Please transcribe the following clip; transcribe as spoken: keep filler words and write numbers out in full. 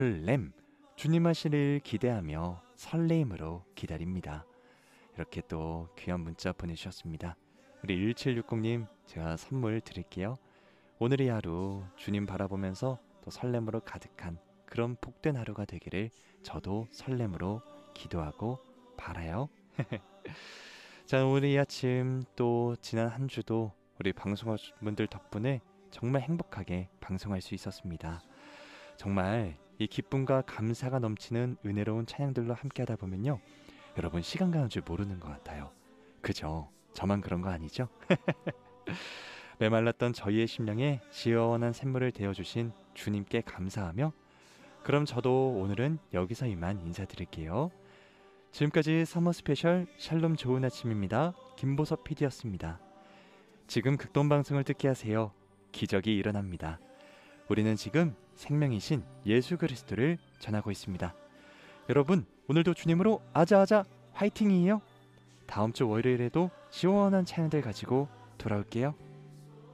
설렘, 주님 하시를 기대하며 설레임으로 기다립니다. 이렇게 또 귀한 문자 보내주셨습니다. 우리 일칠육공님 제가 선물 드릴게요. 오늘의 하루 주님 바라보면서 또 설렘으로 가득한 그런 복된 하루가 되기를 저도 설렘으로 기도하고 바라요. 자, 오늘 이 아침 또 지난 한 주도 우리 방송하분들 덕분에 정말 행복하게 방송할 수 있었습니다. 정말 이 기쁨과 감사가 넘치는 은혜로운 찬양들로 함께하다 보면요, 여러분 시간 가는 줄 모르는 것 같아요. 그죠? 저만 그런 거 아니죠? 메말랐던 저희의 심령에 시원한 샘물을 데워주신 주님께 감사하며, 그럼 저도 오늘은 여기서 이만 인사드릴게요. 지금까지 서머 스페셜 샬롬 좋은 아침입니다. 김보섭 피디였습니다. 지금 극동방송을 듣게 하세요. 기적이 일어납니다. 우리는 지금 생명이신 예수 그리스도를 전하고 있습니다. 여러분, 오늘도 주님으로 아자아자 화이팅이에요. 다음 주 월요일에도 시원한 찬양들 가지고 돌아올게요.